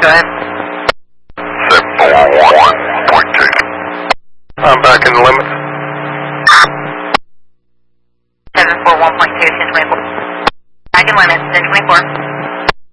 go ahead. 741.2. I'm back in the limits. 741.2, 1024. Back in limits, 1024.